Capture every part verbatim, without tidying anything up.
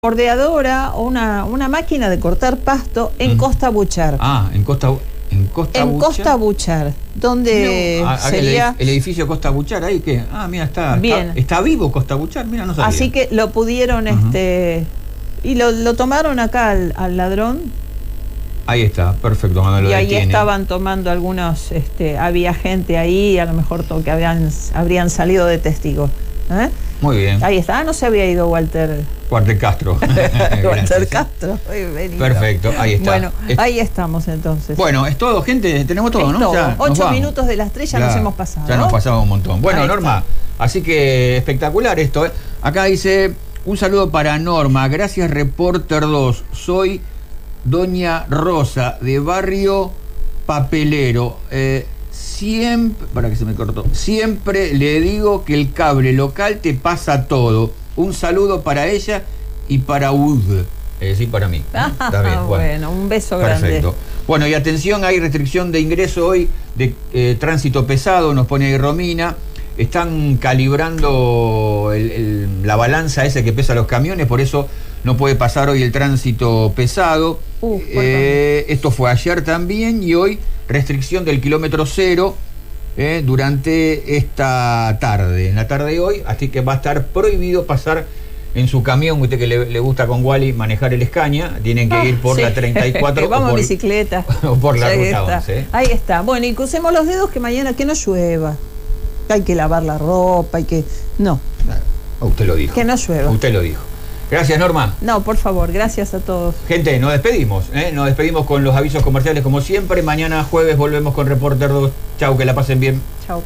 bordeadora o una, una máquina de cortar pasto en mm. Costa Buchar. Ah, en Costa en Costa en Buchar. Costa Buchar, donde no, sería el, el edificio Costa Buchar ahí que ah, mira, está bien. Está, está vivo Costa Buchar, mira, no sabía. Así que lo pudieron uh-huh. este y lo, lo tomaron acá al, al ladrón. Ahí está, perfecto, cuando lo Y ahí detienen. estaban tomando algunos, este, había gente ahí, a lo mejor to, que habían, habrían salido de testigos. ¿Eh? Muy bien. Ahí está, ah, no se había ido Walter. Walter Castro. Walter Castro. Perfecto, ahí está. Bueno, es... ahí estamos entonces. Bueno, es todo, gente, tenemos todo, es ¿no? Todo. Ya Ocho minutos de las tres ya, ya nos hemos pasado. Ya ¿no? nos pasamos un montón. Bueno, ahí Norma, está. Así que espectacular esto, ¿eh? Acá dice, un saludo para Norma, gracias Reporter dos, soy Doña Rosa, de Barrio Papelero. Eh, siempre, para que se me cortó, siempre le digo que el cable local te pasa todo. Un saludo para ella y para U D, es decir, para mí. Ah, Está bien, bueno, bueno, un beso grande. Perfecto. Bueno, y atención, hay restricción de ingreso hoy de eh, tránsito pesado, nos pone ahí Romina. Están calibrando el, el, la balanza esa que pesa los camiones, por eso no puede pasar hoy el tránsito pesado. Uh, eh, esto fue ayer también y hoy restricción del kilómetro cero eh, durante esta tarde, en la tarde de hoy, así que va a estar prohibido pasar en su camión, usted que le, le gusta con Wally manejar el Scania, tienen que ah, ir por sí. la treinta y cuatro vamos o por, en bicicleta o por la ahí ruta está. once. ¿eh? Ahí está, bueno, y crucemos los dedos que mañana que no llueva, que hay que lavar la ropa, hay que... No. Usted lo dijo. Que no llueva. Usted lo dijo. Gracias, Norma. No, por favor, gracias a todos. Gente, nos despedimos, ¿eh? Nos despedimos con los avisos comerciales como siempre. Mañana jueves volvemos con Reporter dos. Chau, que la pasen bien. Chau.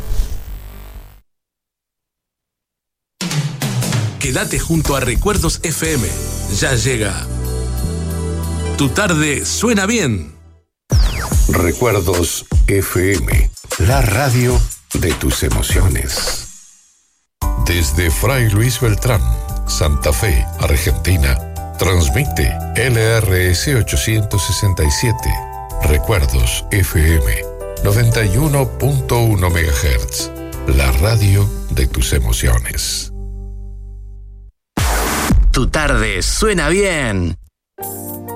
Quédate junto a Recuerdos F M. Ya llega. Tu tarde suena bien. Recuerdos F M, la radio de tus emociones. Desde Fray Luis Beltrán, Santa Fe, Argentina, transmite L R S ochocientos sesenta y siete, Recuerdos F M, noventa y uno punto uno megahertz, la radio de tus emociones. Tu tarde suena bien.